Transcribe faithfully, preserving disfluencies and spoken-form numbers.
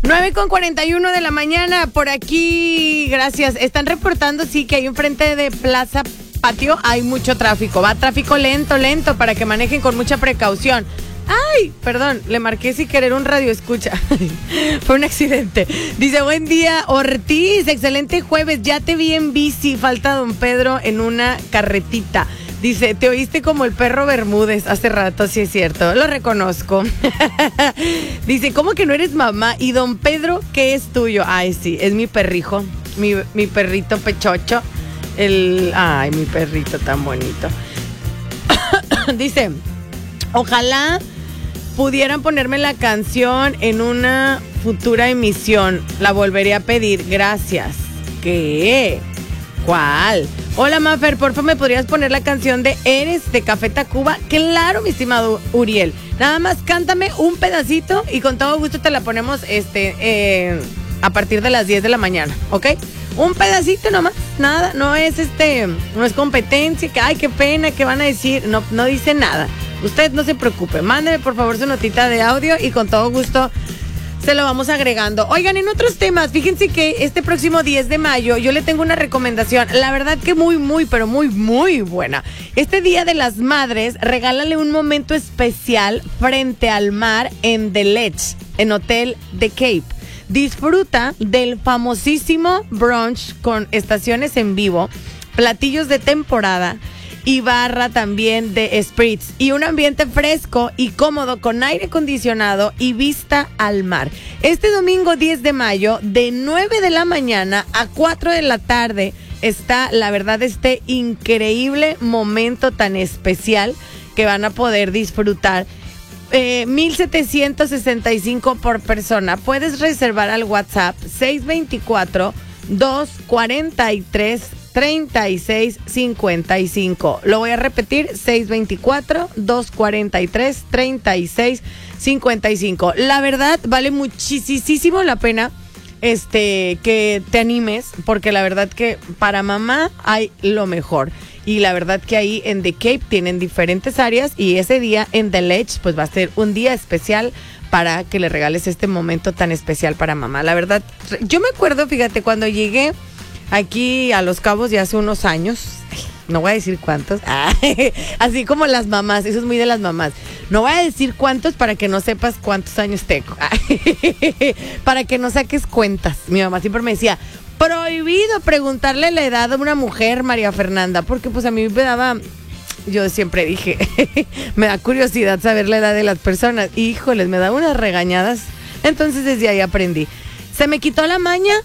nueve con cuarenta y uno de la mañana, por aquí, gracias. Están reportando, sí, que hay enfrente de Plaza Patio, hay mucho tráfico. Va tráfico lento, lento, para que manejen con mucha precaución. Ay, perdón, le marqué sin querer un radio escucha. Fue un accidente. Dice, buen día, Ortiz, excelente jueves. Ya te vi en bici, falta don Pedro en una carretita. Dice, te oíste como el perro Bermúdez hace rato, sí es cierto, lo reconozco. Dice, ¿cómo que no eres mamá? ¿Y don Pedro qué es tuyo? Ay, sí, es mi perrijo, mi, mi perrito pechocho. El, ay, mi perrito tan bonito. Dice, ojalá pudieran ponerme la canción en una futura emisión. La volveré a pedir, gracias. ¿Qué? ¿Cuál? Hola, Mafer, por favor, ¿me podrías poner la canción de Eres de Café Tacuba? Claro, mi estimado Uriel. Nada más cántame un pedacito y con todo gusto te la ponemos este eh, a partir de las diez de la mañana, ¿ok? Un pedacito nomás, nada, no es este, no es competencia, que ay, qué pena, que van a decir, no, no dice nada. Usted no se preocupe, mándeme por favor su notita de audio y con todo gusto se lo vamos agregando. Oigan, en otros temas, fíjense que este próximo diez de mayo yo le tengo una recomendación, la verdad que muy, muy, pero muy, muy buena. Este Día de las Madres, regálale un momento especial frente al mar en The Ledge, en Hotel The Cape. Disfruta del famosísimo brunch con estaciones en vivo, platillos de temporada y barra también de spritz y un ambiente fresco y cómodo con aire acondicionado y vista al mar. Este domingo diez de mayo de nueve de la mañana a cuatro de la tarde está, la verdad, este increíble momento tan especial que van a poder disfrutar. Eh, mil setecientos sesenta y cinco por persona. Puedes reservar al WhatsApp seis dos cuatro, dos cuatro tres, tres seis cinco cinco. Lo voy a repetir, seis dos cuatro, dos cuatro tres, tres seis cinco cinco. La verdad, vale muchísimo la pena este que te animes, porque la verdad que para mamá hay lo mejor. Y la verdad que ahí en The Cape tienen diferentes áreas y ese día en The Ledge pues va a ser un día especial para que le regales este momento tan especial para mamá. La verdad, yo me acuerdo, fíjate, cuando llegué aquí a Los Cabos ya hace unos años, no voy a decir cuántos, así como las mamás, eso es muy de las mamás. No voy a decir cuántos para que no sepas cuántos años tengo, para que no saques cuentas. Mi mamá siempre me decía, prohibido preguntarle la edad a una mujer, María Fernanda, porque pues a mí me daba, yo siempre dije, me da curiosidad saber la edad de las personas. Híjoles, me da unas regañadas. Entonces desde ahí aprendí. Se me quitó la maña